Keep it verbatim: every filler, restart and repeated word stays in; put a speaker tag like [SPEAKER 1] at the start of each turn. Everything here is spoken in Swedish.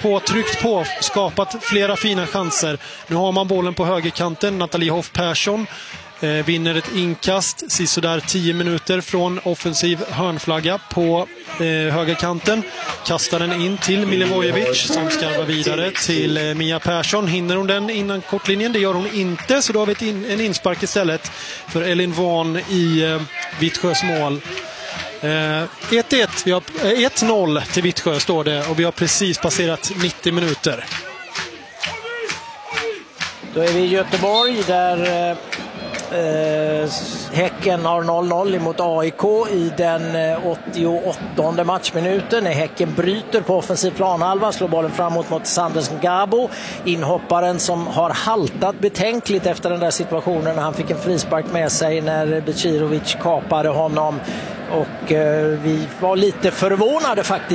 [SPEAKER 1] på, tryckt på, skapat flera fina chanser. Nu har man bollen på högerkanten. Nathalie Hoff Persson eh, vinner ett inkast sisådär tio minuter från offensiv hörnflagga på eh, högerkanten. Kastar den in till Milivojevic som skarvar vidare till eh, Mia Persson. Hinner hon den innan kortlinjen? Det gör hon inte, så då har vi ett in, en inspark istället för Elin Vahn i eh, Vittsjös mål. ett ett, vi har ett noll till Vittsjö står det, och vi har precis passerat nittio minuter.
[SPEAKER 2] Då är vi i Göteborg där eh, Häcken har noll noll emot A I K i den åttioåttonde matchminuten. När Häcken bryter på offensiv planhalva, slår bollen framåt mot Sanders Ngabo, inhopparen som har haltat betänkligt efter den där situationen. Han fick en frispark med sig när Becirovic kapade honom. Och eh, vi var lite förvånade faktiskt